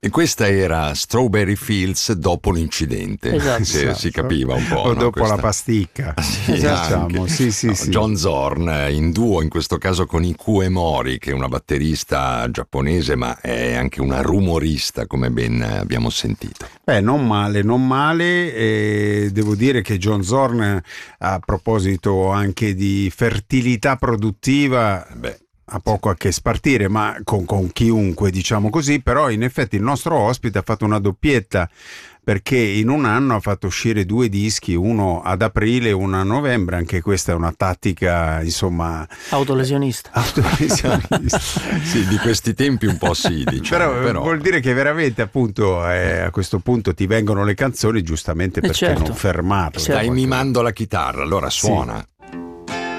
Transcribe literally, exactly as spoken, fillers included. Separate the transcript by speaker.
Speaker 1: E questa era Strawberry Fields dopo l'incidente,
Speaker 2: Esatto.
Speaker 1: si,
Speaker 3: Esatto.
Speaker 1: si capiva un po'.
Speaker 3: O
Speaker 1: no?
Speaker 3: dopo
Speaker 1: Questa...
Speaker 3: la pasticca.
Speaker 1: Sì,
Speaker 3: Diciamo,
Speaker 1: anche.
Speaker 3: sì, sì,
Speaker 1: No,
Speaker 3: sì.
Speaker 1: John Zorn in duo in questo caso con Ikue Mori, che è una batterista giapponese ma è anche una rumorista, come ben abbiamo sentito.
Speaker 3: Beh, non male, non male. E devo dire che John Zorn, a proposito anche di fertilità produttiva,
Speaker 1: Beh,
Speaker 3: ha poco a che spartire, ma con, con chiunque, diciamo così. Però in effetti il nostro ospite ha fatto una doppietta, perché in un anno ha fatto uscire due dischi, uno ad aprile e uno a novembre. Anche questa è una tattica, insomma,
Speaker 2: Autolesionista.
Speaker 3: autolesionista.
Speaker 1: sì, di questi tempi un po' sì, diciamo.
Speaker 3: Però,
Speaker 1: però...
Speaker 3: vuol dire che veramente, appunto, eh, a questo punto ti vengono le canzoni, giustamente,
Speaker 2: Eh,
Speaker 3: perché
Speaker 2: certo.
Speaker 3: non fermarle?
Speaker 2: Certo.
Speaker 1: Stai mimando la chitarra, allora suona.